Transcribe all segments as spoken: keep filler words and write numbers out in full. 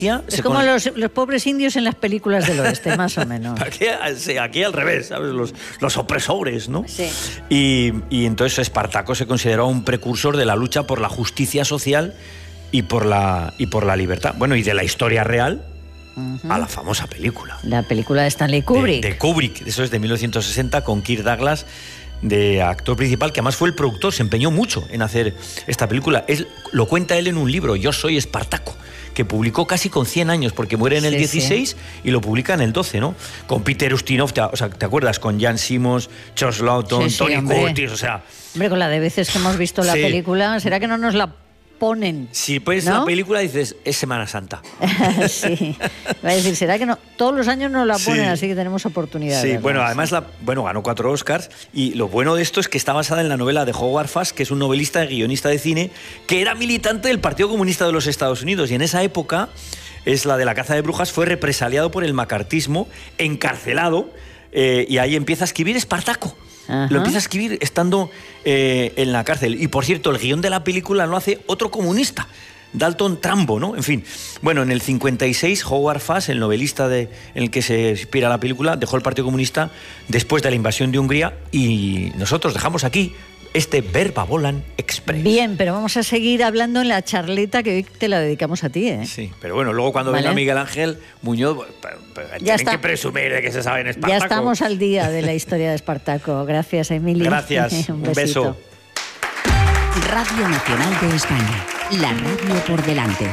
Es como con... los, los pobres indios en las películas del oeste, más o menos. Aquí, sí, aquí al revés, ¿sabes? Los, los opresores, ¿no? Sí. Y, y entonces Espartaco se consideró un precursor de la lucha por la justicia social y por la, y por la libertad. Bueno, y de la historia real uh-huh. a la famosa película. La película de Stanley Kubrick. De, de Kubrick, eso es de mil novecientos sesenta, con Kirk Douglas de actor principal, que además fue el productor, se empeñó mucho en hacer esta película. Él, lo cuenta él en un libro, Yo soy Espartaco, que publicó casi con cien años, porque muere en el sí, dieciséis sí. y lo publica en el doce, ¿no? Con Peter Ustinov, te, o sea, ¿te acuerdas? Con Jan Simmons, Charles Lawton, sí, sí, Tony hombre. Curtis, o sea... Hombre, con la de veces que hemos visto la sí. película, ¿será que no nos la ponen? Si pones ¿no? la película dices, es Semana Santa. Sí, va a decir, ¿será que no? Todos los años nos la ponen, sí. así que tenemos oportunidad. Sí, de bueno, además la, bueno, ganó cuatro Oscars, y lo bueno de esto es que está basada en la novela de Howard Fast, que es un novelista y guionista de cine, que era militante del Partido Comunista de los Estados Unidos, y en esa época, es la de la caza de brujas, fue represaliado por el macartismo, encarcelado, eh, y ahí empieza a escribir Espartaco. Ajá. Lo empieza a escribir estando eh, en la cárcel. Y por cierto, el guión de la película lo hace otro comunista, Dalton Trumbo, ¿no? En fin, bueno, en el cincuenta y seis, Howard Fast, el novelista de, en el que se inspira la película, dejó el Partido Comunista después de la invasión de Hungría, y nosotros dejamos aquí este Verba Volant Express. Bien, pero vamos a seguir hablando en la charleta que hoy te la dedicamos a ti, ¿eh? Sí, pero bueno, luego cuando ¿vale? venga Miguel Ángel Muñoz, pues, pues, ya tienen está. que presumir de que se sabe en Espartaco. Ya estamos al día de la historia de Espartaco. Gracias, Emilio. Gracias, un, un beso. Radio Nacional de España, la radio por delante.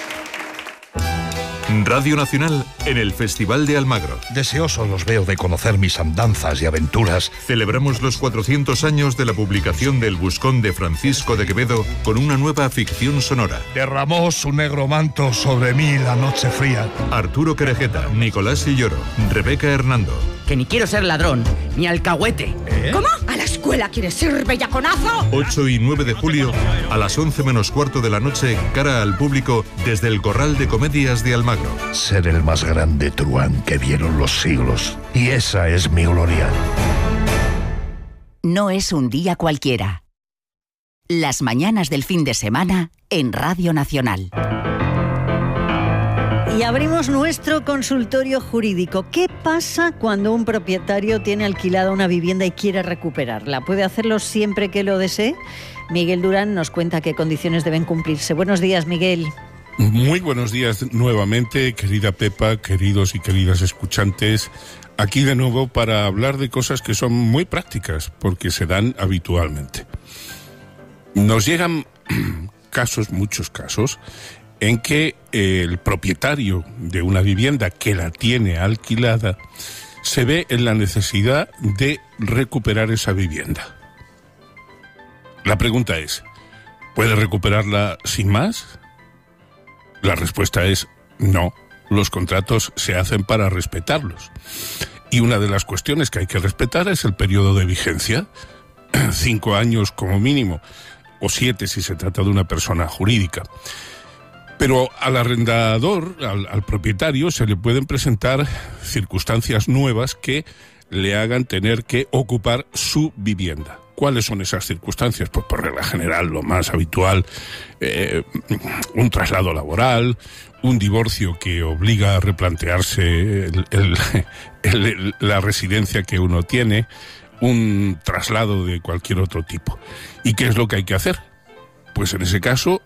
Radio Nacional en el Festival de Almagro. Deseoso los veo de conocer mis andanzas y aventuras. Celebramos los cuatrocientos años de la publicación del Buscón de Francisco de Quevedo con una nueva ficción sonora. Derramó su negro manto sobre mí la noche fría. Arturo Querejeta, Nicolás Silloro, Rebeca Hernando. Que ni quiero ser ladrón, ni alcahuete. ¿Eh? ¿Cómo? ¿A la escuela quieres ir, bellaconazo? ocho y nueve de julio, a las once menos cuarto de la noche, cara al público, desde el Corral de Comedias de Almagro. Ser el más grande truán que vieron los siglos. Y esa es mi gloria. No es un día cualquiera. Las mañanas del fin de semana en Radio Nacional. Y abrimos nuestro consultorio jurídico. ¿Qué pasa cuando un propietario tiene alquilada una vivienda y quiere recuperarla? ¿Puede hacerlo siempre que lo desee? Miguel Durán nos cuenta qué condiciones deben cumplirse. Buenos días, Miguel. Muy buenos días nuevamente, querida Pepa, queridos y queridas escuchantes. Aquí de nuevo para hablar de cosas que son muy prácticas, porque se dan habitualmente. Nos llegan casos, muchos casos, en que el propietario de una vivienda que la tiene alquilada se ve en la necesidad de recuperar esa vivienda. La pregunta es, ¿puede recuperarla sin más? La respuesta es no. Los contratos se hacen para respetarlos. Y una de las cuestiones que hay que respetar es el periodo de vigencia. Cinco años como mínimo, o siete si se trata de una persona jurídica. Pero al arrendador, al, al propietario, se le pueden presentar circunstancias nuevas que le hagan tener que ocupar su vivienda. ¿Cuáles son esas circunstancias? Pues por regla general, lo más habitual, eh, un traslado laboral, un divorcio que obliga a replantearse el, el, el, el, la residencia que uno tiene, un traslado de cualquier otro tipo. ¿Y qué es lo que hay que hacer? Pues en ese caso...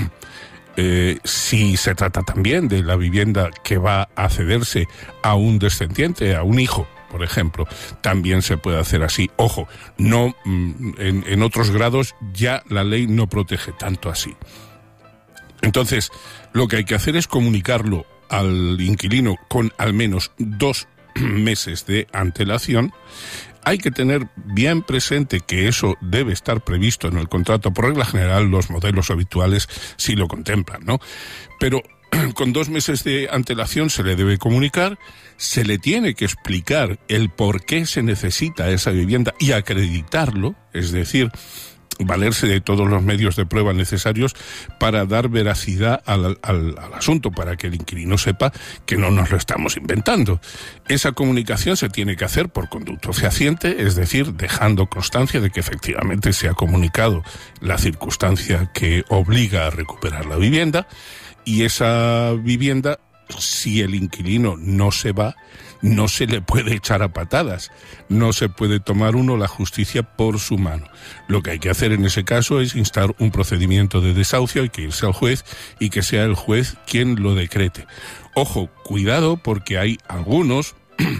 Eh, si se trata también de la vivienda que va a cederse a un descendiente, a un hijo, por ejemplo, también se puede hacer así. Ojo, no en, en otros grados ya la ley no protege tanto así. Entonces, lo que hay que hacer es comunicarlo al inquilino con al menos dos meses de antelación. Hay que tener bien presente que eso debe estar previsto en el contrato. Por regla general, los modelos habituales sí lo contemplan, ¿no? Pero con dos meses de antelación se le debe comunicar, se le tiene que explicar el por qué se necesita esa vivienda y acreditarlo, es decir, valerse de todos los medios de prueba necesarios para dar veracidad al, al, al asunto, para que el inquilino sepa que no nos lo estamos inventando. Esa comunicación se tiene que hacer por conducto fehaciente, es decir, dejando constancia de que efectivamente se ha comunicado la circunstancia que obliga a recuperar la vivienda, y esa vivienda, si el inquilino no se va, no se le puede echar a patadas, no se puede tomar uno la justicia por su mano. Lo que hay que hacer en ese caso es instar un procedimiento de desahucio, hay que irse al juez y que sea el juez quien lo decrete. Ojo, cuidado, porque hay algunos,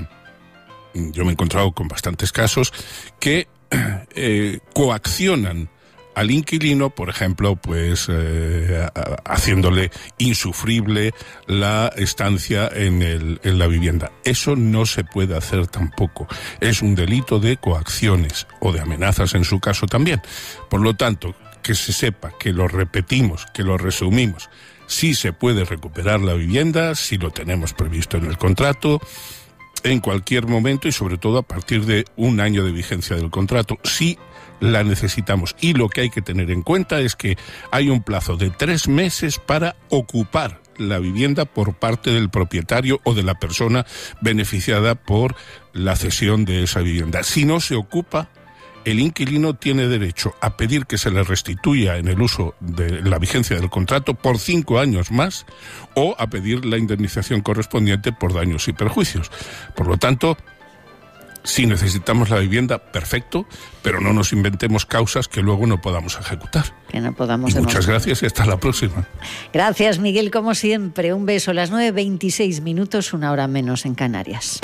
yo me he encontrado con bastantes casos, que eh, coaccionan al inquilino, por ejemplo, pues eh, haciéndole insufrible la estancia en, el, en la vivienda. Eso no se puede hacer tampoco. Es un delito de coacciones o de amenazas en su caso también. Por lo tanto, que se sepa, que lo repetimos, que lo resumimos. Sí se puede recuperar la vivienda, si lo tenemos previsto en el contrato, en cualquier momento y sobre todo a partir de un año de vigencia del contrato. Sí la necesitamos, y lo que hay que tener en cuenta es que hay un plazo de tres meses para ocupar la vivienda por parte del propietario o de la persona beneficiada por la cesión de esa vivienda. Si no se ocupa, el inquilino tiene derecho a pedir que se le restituya en el uso de la vigencia del contrato por cinco años más, o a pedir la indemnización correspondiente por daños y perjuicios. Por lo tanto, si necesitamos la vivienda, perfecto, pero no nos inventemos causas que luego no podamos ejecutar. Que no podamos y demostrar. Muchas gracias y hasta la próxima. Gracias, Miguel, como siempre. Un beso. Las nueve veintiséis minutos, una hora menos en Canarias.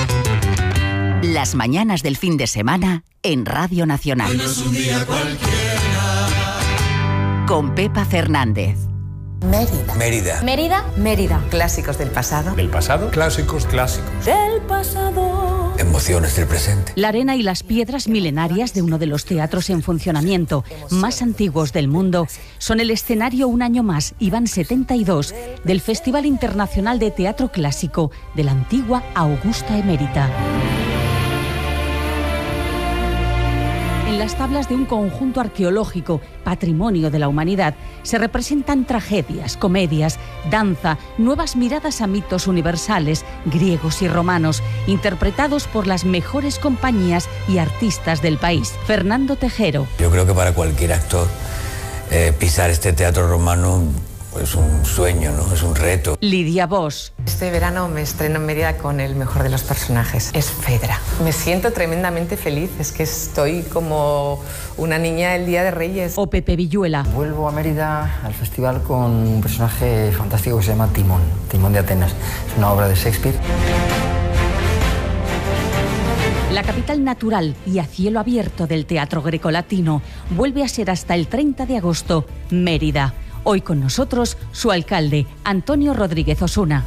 Las mañanas del fin de semana en Radio Nacional. Hoy no es un día cualquiera. Con Pepa Fernández. Mérida. Mérida. Mérida. Mérida. Clásicos del pasado. Del pasado. Clásicos clásicos. Del pasado. Emociones del presente. La arena y las piedras milenarias de uno de los teatros en funcionamiento más antiguos del mundo son el escenario un año más, y van setenta y dos, del Festival Internacional de Teatro Clásico de la antigua Augusta Emérita. En las tablas de un conjunto arqueológico, patrimonio de la humanidad, se representan tragedias, comedias, danza, nuevas miradas a mitos universales, griegos y romanos, interpretados por las mejores compañías y artistas del país. Fernando Tejero. Yo creo que para cualquier actor eh, pisar este teatro romano es un sueño, ¿no? Es un reto. Lidia Bosch. Este verano me estreno en Mérida con el mejor de los personajes, es Fedra. Me siento tremendamente feliz, es que estoy como una niña el Día de Reyes. O Pepe Villuela. Vuelvo a Mérida al festival con un personaje fantástico que se llama Timón, Timón de Atenas. Es una obra de Shakespeare. La capital natural y a cielo abierto del teatro grecolatino vuelve a ser hasta el treinta de agosto Mérida. Hoy con nosotros su alcalde, Antonio Rodríguez Osuna.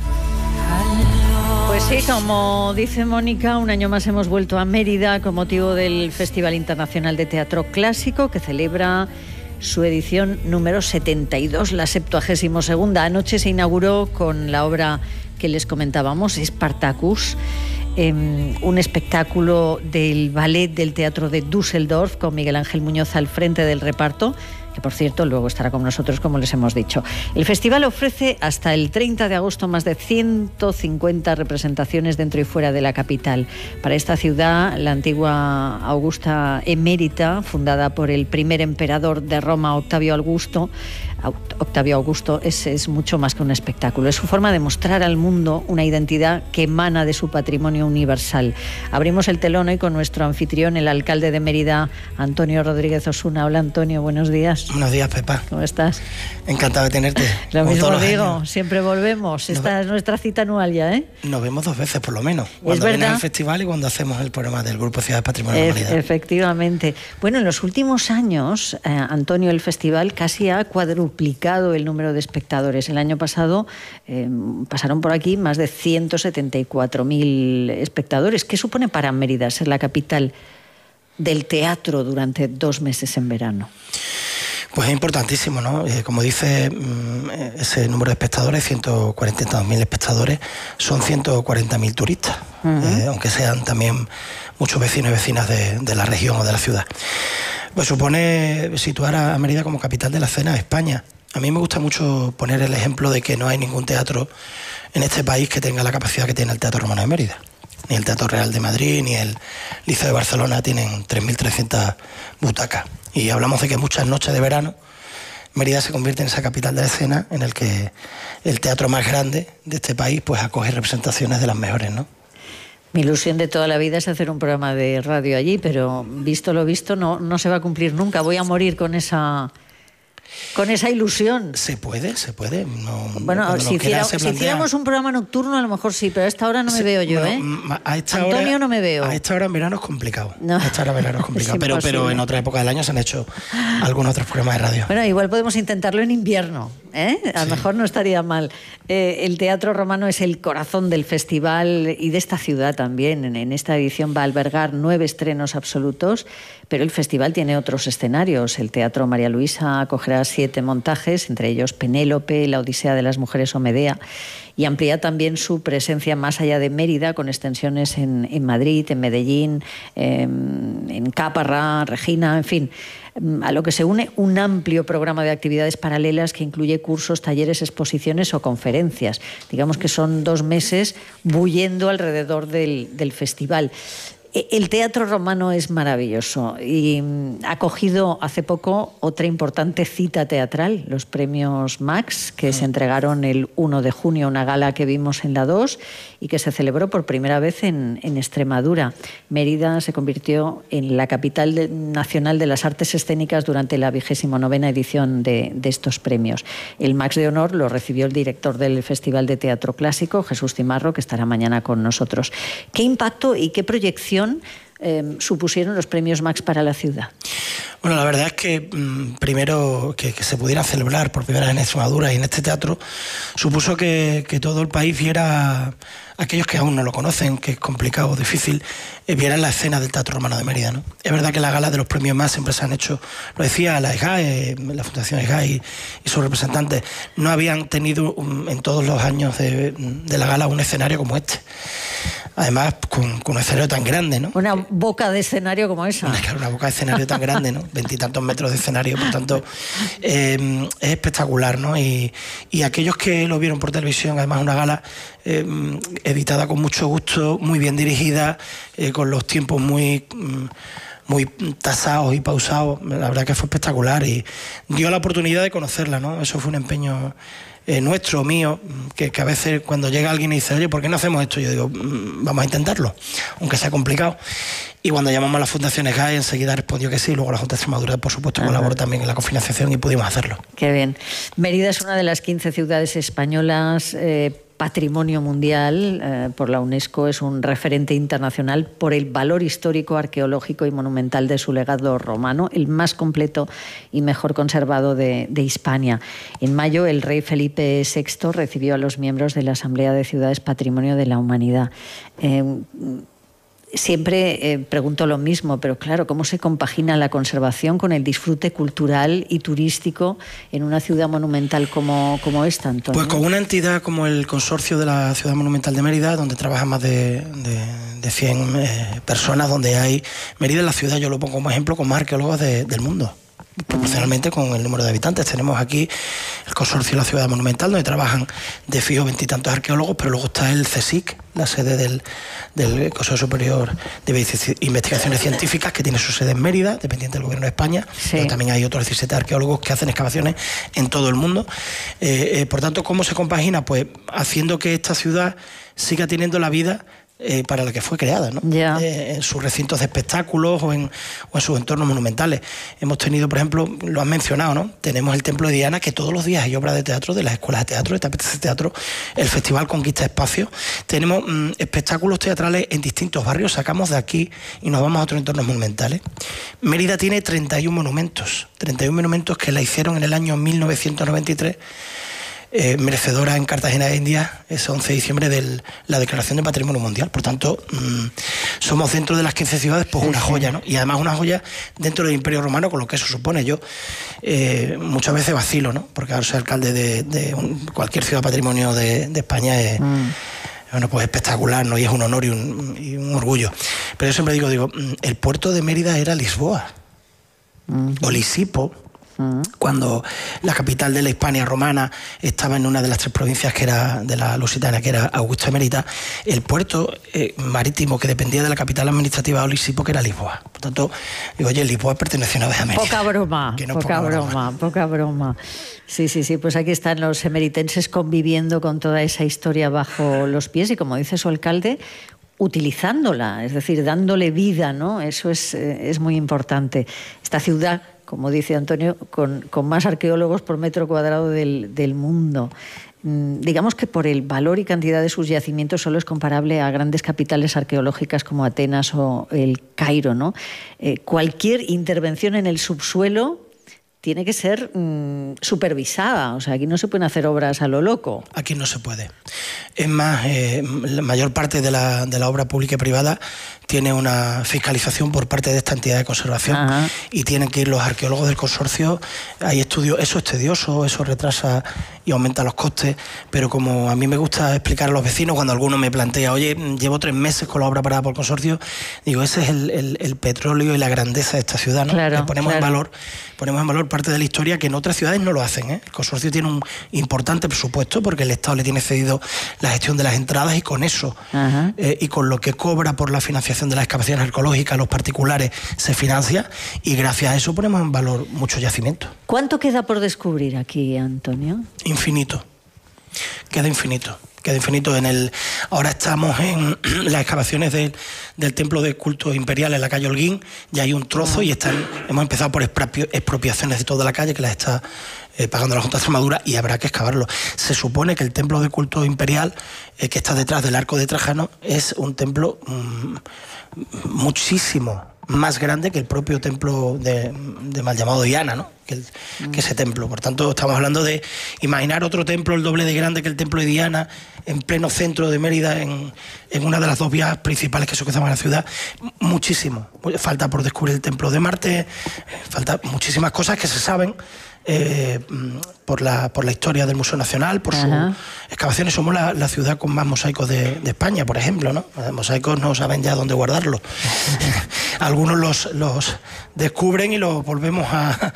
Pues sí, como dice Mónica, un año más hemos vuelto a Mérida con motivo del Festival Internacional de Teatro Clásico, que celebra su edición número setenta y dos, la septuagésimo segunda. Anoche se inauguró con la obra que les comentábamos, Spartacus, eh, un espectáculo del ballet del Teatro de Düsseldorf, con Miguel Ángel Muñoz al frente del reparto, que por cierto luego estará con nosotros, como les hemos dicho. El festival ofrece hasta el treinta de agosto más de ciento cincuenta representaciones dentro y fuera de la capital. Para esta ciudad, la antigua Augusta Emérita, fundada por el primer emperador de Roma, Octavio Augusto, Octavio Augusto es, es mucho más que un espectáculo. Es su forma de mostrar al mundo una identidad que emana de su patrimonio universal. Abrimos el telón hoy con nuestro anfitrión, el alcalde de Mérida, Antonio Rodríguez Osuna. Hola, Antonio, buenos días. Buenos días, Pepa. ¿Cómo estás? Encantado de tenerte. Lo mismo digo, siempre volvemos. Esta Nos es nuestra cita anual ya, ¿eh? Nos vemos dos veces por lo menos. Cuando ¿Es vienes verdad? al festival y cuando hacemos el programa del Grupo Ciudades Patrimonio de la Humanidad. Efectivamente. Bueno, en los últimos años, eh, Antonio, el festival casi ha cuadruplicado el número de espectadores. El año pasado eh, pasaron por aquí más de ciento setenta y cuatro mil espectadores. ¿Qué supone para Mérida ser la capital del teatro durante dos meses en verano? Pues es importantísimo, ¿no? Eh, como dice, ese número de espectadores, ciento cuarenta y dos mil espectadores, son ciento cuarenta mil turistas, uh-huh. eh, aunque sean también muchos vecinos y vecinas de, de la región o de la ciudad. Pues supone situar a Mérida como capital de la escena de España. A mí me gusta mucho poner el ejemplo de que no hay ningún teatro en este país que tenga la capacidad que tiene el Teatro Romano de Mérida. Ni el Teatro Real de Madrid, ni el Liceo de Barcelona tienen tres mil trescientas butacas. Y hablamos de que muchas noches de verano Mérida se convierte en esa capital de la escena en el que el teatro más grande de este país pues acoge representaciones de las mejores, ¿no? Mi ilusión de toda la vida es hacer un programa de radio allí, pero visto lo visto no, no se va a cumplir nunca. Voy a morir con esa... Con esa ilusión. Se puede, se puede. No, bueno, si, hiciera, si hiciéramos un programa nocturno, a lo mejor sí, pero a esta hora no me sí, veo yo, bueno, ¿eh? A esta Antonio hora, no me veo. A esta hora en verano es complicado. No. A esta hora en verano es complicado. Es pero, pero en otra época del año se han hecho algunos otros programas de radio. Bueno, igual podemos intentarlo en invierno, ¿eh? A lo sí. mejor no estaría mal. Eh, el Teatro Romano es el corazón del festival y de esta ciudad también. En, en esta edición va a albergar nueve estrenos absolutos, pero el festival tiene otros escenarios. El Teatro María Luisa acogerá siete montajes, entre ellos Penélope, La Odisea de las Mujeres o Medea, y amplía también su presencia más allá de Mérida, con extensiones en, en Madrid, en Medellín, eh, en Caparra, Regina, en fin, a lo que se une un amplio programa de actividades paralelas que incluye cursos, talleres, exposiciones o conferencias. Digamos que son dos meses bullendo alrededor del, del festival. El Teatro Romano es maravilloso y ha acogido hace poco otra importante cita teatral, los premios Max, que se entregaron el uno de junio, una gala que vimos en la dos y que se celebró por primera vez en, en Extremadura. Mérida se convirtió en la capital de, nacional de las artes escénicas durante la vigésimo novena edición de, de estos premios. El Max de honor lo recibió el director del Festival de Teatro Clásico, Jesús Cimarro, que estará mañana con nosotros. ¿Qué impacto y qué proyección Eh, supusieron los premios Max para la ciudad? Bueno, la verdad es que mmm, primero que, que se pudiera celebrar por primera vez en Extremadura y en este teatro supuso que, que todo el país viera, aquellos que aún no lo conocen, que es complicado, difícil, eh, vieran la escena del Teatro Romano de Mérida, ¿no? Es verdad que las galas de los premios Max siempre se han hecho, lo decía la E G A E, la Fundación E G A E y, y sus representantes, no habían tenido um, en todos los años de, de la gala un escenario como este. Además, con, con un escenario tan grande, ¿no? Una boca de escenario como esa. Una, una boca de escenario tan grande, ¿no? Veintitantos metros de escenario, por tanto, eh, es espectacular, ¿no? Y, y aquellos que lo vieron por televisión, además una gala eh, editada con mucho gusto, muy bien dirigida, eh, con los tiempos muy... muy tasados y pausados, la verdad que fue espectacular y dio la oportunidad de conocerla, ¿no? Eso fue un empeño eh, nuestro, mío, que, que a veces cuando llega alguien y dice, oye, ¿por qué no hacemos esto? Yo digo, vamos a intentarlo, aunque sea complicado. Y cuando llamamos a la Fundación E G A E, enseguida respondió que sí, luego la Junta de Extremadura, por supuesto, Ajá. colaboró también en la cofinanciación y pudimos hacerlo. Qué bien. Mérida es una de las quince ciudades españolas eh, Patrimonio Mundial eh, por la UNESCO, es un referente internacional por el valor histórico, arqueológico y monumental de su legado romano, el más completo y mejor conservado de, de Hispania. En mayo, el rey Felipe sexto recibió a los miembros de la Asamblea de Ciudades Patrimonio de la Humanidad. Eh, Siempre eh, pregunto lo mismo, pero claro, ¿cómo se compagina la conservación con el disfrute cultural y turístico en una ciudad monumental como, como esta, Antonio? Pues con una entidad como el Consorcio de la Ciudad Monumental de Mérida, donde trabajan más de, de, de cien eh, personas, donde hay... Mérida es la ciudad, yo lo pongo como ejemplo, con más arqueólogos de, del mundo, proporcionalmente con el número de habitantes. Tenemos aquí el Consorcio de la Ciudad Monumental, donde trabajan de fijo veintitantos arqueólogos, pero luego está el CSIC, la sede del, del Consejo Superior de Investigaciones Científicas, que tiene su sede en Mérida, dependiente del Gobierno de España, sí. Pero también hay otros diecisiete arqueólogos que hacen excavaciones en todo el mundo. Eh, eh, por tanto, ¿cómo se compagina? Pues haciendo que esta ciudad siga teniendo la vida Eh, para la que fue creada, ¿no? Yeah. Eh, en sus recintos de espectáculos o en, o en sus entornos monumentales. Hemos tenido, por ejemplo, lo han mencionado, ¿no? Tenemos el Templo de Diana, que todos los días hay obras de teatro de las escuelas de teatro, de T P C Teatro, el Festival Conquista Espacios. Tenemos mmm, espectáculos teatrales en distintos barrios, sacamos de aquí y nos vamos a otros entornos monumentales. Mérida tiene treinta y uno monumentos, treinta y uno monumentos que la hicieron en el año mil novecientos noventa y tres, Eh, merecedora en Cartagena de Indias, ese once de diciembre, de la Declaración de Patrimonio Mundial. Por tanto, mmm, somos dentro de las quince ciudades pues una joya, ¿no? Y además una joya dentro del Imperio Romano, con lo que eso supone. Yo eh, muchas veces vacilo, ¿no? Porque ahora soy alcalde de, de un, cualquier ciudad patrimonio de, de España. Es, mm. Bueno, pues espectacular, ¿no? Y es un honor y un, y un orgullo. Pero yo siempre digo, digo, el puerto de Mérida era Lisboa, mm. o Lisipo, Uh-huh. Cuando la capital de la Hispania romana estaba en una de las tres provincias que era de la Lusitania, que era Augusta Emérita, el puerto eh, marítimo que dependía de la capital administrativa de Lisipo, que era Lisboa. Por tanto, digo, oye, Lisboa pertenecía a una vez a América. Poca broma, no poca, poca broma, broma, poca broma. Sí, sí, sí, pues aquí están los emeritenses conviviendo con toda esa historia bajo los pies y, como dice su alcalde, utilizándola, es decir, dándole vida, ¿no? Eso es, eh, es muy importante. Esta ciudad, como dice Antonio, con, con más arqueólogos por metro cuadrado del, del mundo. Mm, digamos que por el valor y cantidad de sus yacimientos solo es comparable a grandes capitales arqueológicas como Atenas o el Cairo, ¿no? Eh, cualquier intervención en el subsuelo tiene que ser mmm, supervisada. O sea, aquí no se pueden hacer obras a lo loco. Aquí no se puede. Es más, eh, la mayor parte de la, de la obra pública y privada tiene una fiscalización por parte de esta entidad de conservación. Ajá. Y tienen que ir los arqueólogos del consorcio. Hay estudios, eso es tedioso, eso retrasa y aumenta los costes, pero como a mí me gusta explicar a los vecinos, cuando alguno me plantea, oye, llevo tres meses con la obra parada por el consorcio, digo, ese es el, el, el petróleo y la grandeza de esta ciudad, ¿no? Claro, que ponemos claro. en valor, ponemos en valor parte de la historia que en otras ciudades no lo hacen, ¿eh? El consorcio tiene un importante presupuesto porque el Estado le tiene cedido la gestión de las entradas y con eso, eh, y con lo que cobra por la financiación de las excavaciones arqueológicas, los particulares, se financia, y gracias a eso ponemos en valor muchos yacimientos. ¿Cuánto queda por descubrir aquí, Antonio? Infinito. Queda infinito. Queda infinito. En el, ahora estamos en las excavaciones de, del templo de culto imperial en la calle Holguín. Ya hay un trozo y están, hemos empezado por expropiaciones de toda la calle que las está eh, pagando la Junta de Extremadura, y habrá que excavarlo. Se supone que el templo de culto imperial, eh, que está detrás del Arco de Trajano, es un templo mmm, muchísimo más grande que el propio templo de, de mal llamado Diana, ¿no? Que, el, mm. que ese templo. Por tanto, estamos hablando de imaginar otro templo el doble de grande que el templo de Diana, en pleno centro de Mérida, en, en una de las dos vías principales que se cruzan en la ciudad. Muchísimo. Falta por descubrir el templo de Marte, falta muchísimas cosas que se saben eh, por, la, por la historia del Museo Nacional, por sus excavaciones. Somos la, la ciudad con más mosaicos de, de España, por ejemplo, ¿no? Los mosaicos no saben ya dónde guardarlos. Algunos los, los descubren y los volvemos a...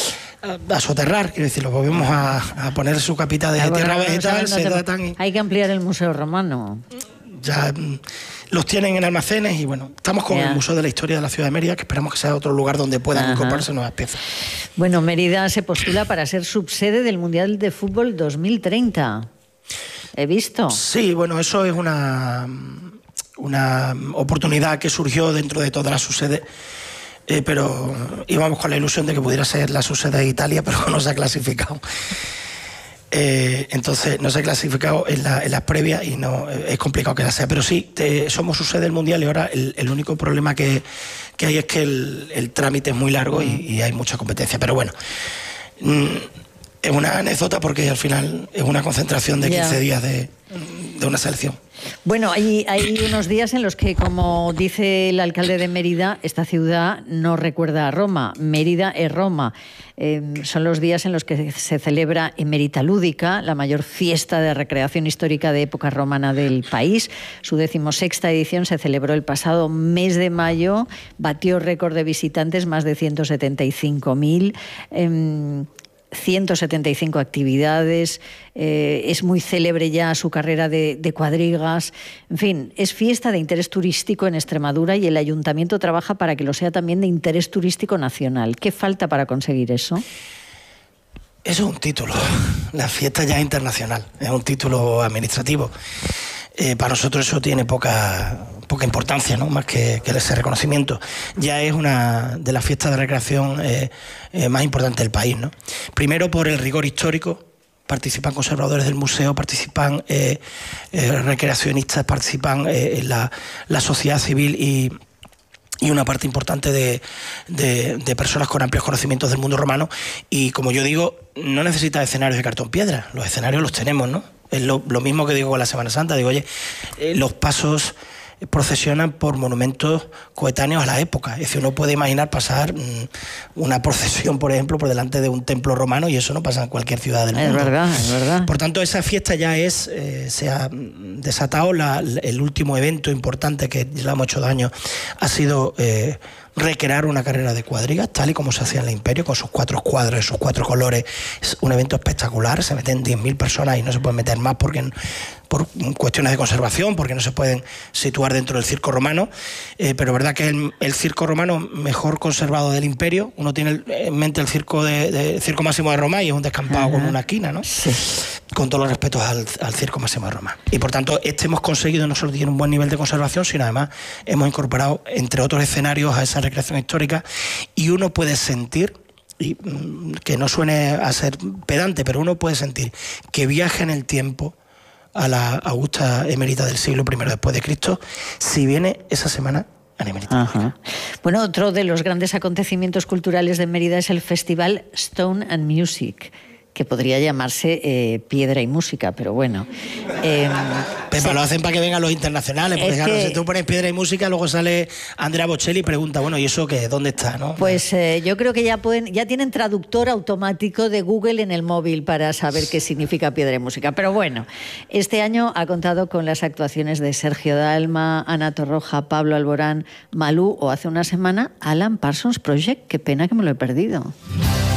a soterrar, quiero decir, los volvemos a, a poner su capita de ya, tierra bueno, vegetal, no se tratan y... Hay que ampliar el Museo Romano. Ya los tienen en almacenes y bueno, estamos con yeah. el Museo de la Historia de la Ciudad de Mérida, que esperamos que sea otro lugar donde puedan Ajá. incorporarse nuevas piezas. Bueno, Mérida se postula para ser subsede del Mundial de Fútbol dos mil treinta. He visto. Sí, bueno, eso es una, una oportunidad que surgió dentro de todas las subsedes. Eh, pero íbamos con la ilusión de que pudiera ser la subsede de Italia, pero no se ha clasificado. Eh, entonces no se ha clasificado en, la, en las previas y no es complicado que la sea. Pero sí, te, somos subsede del Mundial y ahora el, el único problema que, que hay es que el, el trámite es muy largo y, y hay mucha competencia. Pero bueno, mm, es una anécdota porque al final es una concentración de quince yeah. días de, de una selección. Bueno, hay, hay unos días en los que, como dice el alcalde de Mérida, esta ciudad no recuerda a Roma. Mérida es Roma. Eh, son los días en los que se celebra Emerita Lúdica, la mayor fiesta de recreación histórica de época romana del país. Su decimosexta edición se celebró el pasado mes de mayo. Batió récord de visitantes, más de ciento setenta y cinco mil. Eh, ciento setenta y cinco actividades, eh, es muy célebre ya su carrera de, de cuadrigas, en fin, es fiesta de interés turístico en Extremadura y el ayuntamiento trabaja para que lo sea también de interés turístico nacional. ¿Qué falta para conseguir eso? Eso es un título, la fiesta ya es internacional, es un título administrativo. Eh, para nosotros eso tiene poca, poca importancia, ¿no? Más que, que ese reconocimiento. Ya es una de las fiestas de recreación eh, eh, más importantes del país, ¿no? Primero por el rigor histórico, participan conservadores del museo, participan eh, eh, recreacionistas, participan eh, la, la sociedad civil y... y una parte importante de, de, de personas con amplios conocimientos del mundo romano. Y como yo digo, no necesita escenarios de cartón piedra, los escenarios los tenemos, ¿no? Es lo, lo mismo que digo con la Semana Santa, digo, oye, eh, los pasos procesionan por monumentos coetáneos a la época. Es decir, uno puede imaginar pasar mmm, una procesión, por ejemplo, por delante de un templo romano, y eso no pasa en cualquier ciudad del mundo. Es verdad, es verdad. Por tanto, esa fiesta ya es, eh, se ha desatado, la, el último evento importante que llevamos ocho años ha sido eh, recrear una carrera de cuadrigas, tal y como se hacía en el Imperio, con sus cuatro escuadras, sus cuatro colores. Es un evento espectacular, se meten diez mil personas y no se pueden meter más porque por cuestiones de conservación, porque no se pueden situar dentro del circo romano, eh, pero verdad que es el, el circo romano mejor conservado del Imperio. Uno tiene en mente el circo de, de el circo Máximo de Roma y es un descampado uh-huh. con una esquina, ¿no? Sí. Con todos los respetos al, al circo Máximo de Roma. Y por tanto, este hemos conseguido no solo tener un buen nivel de conservación, sino además hemos incorporado, entre otros escenarios, a esa recreación histórica, y uno puede sentir, y que no suene a ser pedante, pero uno puede sentir que viaja en el tiempo a la Augusta Emérita del siglo primero después de Cristo, si viene esa semana a Emérita. Ajá. Bueno, otro de los grandes acontecimientos culturales de Mérida es el festival Stone and Music, que podría llamarse eh, Piedra y Música, pero bueno. Eh, Pepa, sí. Lo hacen para que vengan los internacionales, porque claro, que... si tú pones Piedra y Música, luego sale Andrea Bocelli y pregunta, bueno, ¿y eso qué? ¿Dónde está? ¿No? Pues eh, yo creo que ya pueden, ya tienen traductor automático de Google en el móvil para saber qué significa Piedra y Música. Pero bueno, este año ha contado con las actuaciones de Sergio Dalma, Ana Torroja, Pablo Alborán, Malú o hace una semana Alan Parsons Project. Qué pena que me lo he perdido.